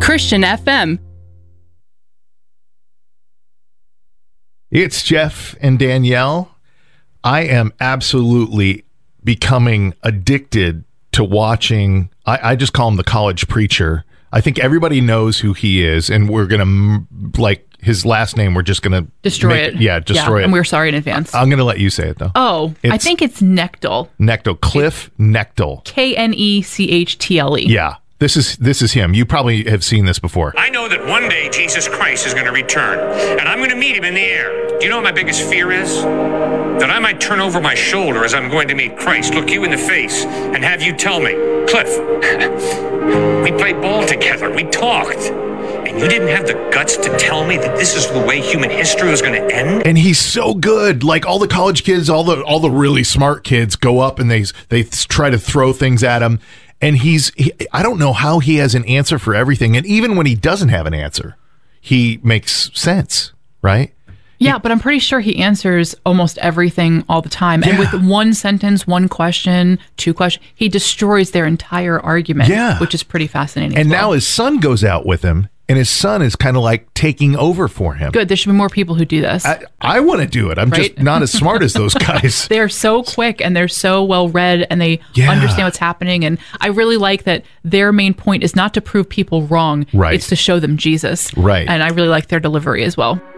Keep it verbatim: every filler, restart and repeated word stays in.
Christian F M. It's Jeff and Danielle. I am absolutely becoming addicted to watching. I, I just call him the college preacher. I think everybody knows who he is, and we're going to, like, his last name, we're just going to destroy make, it. Yeah, destroy yeah, it. And we're sorry in advance. I'm going to let you say it, though. Oh, it's, I think it's Knechtle. Knechtle. Cliff Knechtle. K N E C H T L E. Yeah. This is this is him. You probably have seen this before. I know that one day Jesus Christ is going to return, and I'm going to meet him in the air. Do you know what my biggest fear is? That I might turn over my shoulder as I'm going to meet Christ, look you in the face, and have you tell me, Cliff, we played ball together, we talked, and you didn't have the guts to tell me that this is the way human history was going to end? And he's so good. Like, all the college kids, all the all the really smart kids go up and they they try to throw things at him. And he's, he, I don't know how he has an answer for everything. And even when he doesn't have an answer, he makes sense, right? Yeah, he, but I'm pretty sure he answers almost everything all the time. Yeah. And with one sentence, one question, two questions, he destroys their entire argument, yeah. which is pretty fascinating. And well. now his son goes out with him, and his son is kind of like taking over for him. Good. There should be more people who do this. I, I want to do it. I'm right? just not as smart as those guys. They're so quick and they're so well read and they yeah. understand what's happening. And I really like that their main point is not to prove people wrong. Right. It's to show them Jesus. Right. And I really like their delivery as well.